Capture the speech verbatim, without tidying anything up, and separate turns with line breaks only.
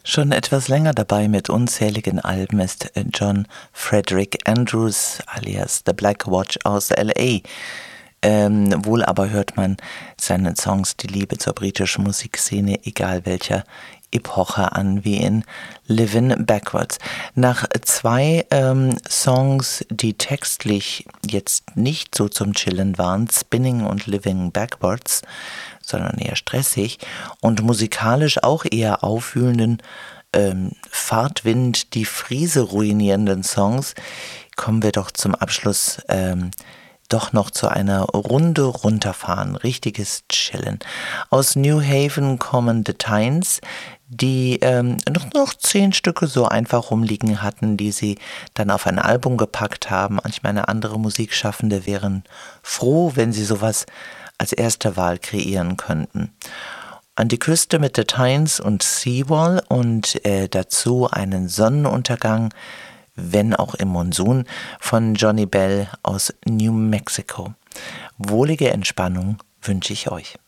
Schon etwas länger dabei mit unzähligen Alben ist John Frederick Andrews alias The Black Watch aus L A. Ähm, wohl aber hört man seinen Songs die Liebe zur britischen Musikszene, egal welcher Epoche, an, wie in Living Backwards. Nach zwei ähm, Songs, die textlich jetzt nicht so zum Chillen waren, Spinning und Living Backwards, sondern eher stressig und musikalisch auch eher aufwühlenden, ähm, Fahrtwind, die Friese ruinierenden Songs, kommen wir doch zum Abschluss ähm, doch noch zu einer Runde runterfahren, richtiges Chillen. Aus New Haven kommen The Tynes, die ähm, noch, noch zehn Stücke so einfach rumliegen hatten, die sie dann auf ein Album gepackt haben. Ich meine, andere Musikschaffende wären froh, wenn sie sowas als erste Wahl kreieren könnten. An die Küste mit The Tynes und Seawall und äh, dazu einen Sonnenuntergang, wenn auch im Monsun, von Johnny Bell aus New Mexico. Wohlige Entspannung wünsche ich euch.